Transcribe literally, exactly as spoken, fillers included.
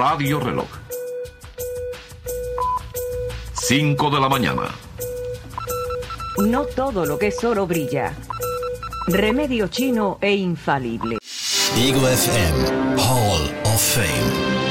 Radio Reloj. cinco de la mañana. No todo lo que es oro brilla. Remedio chino e infalible. Ego F M Hall of Fame.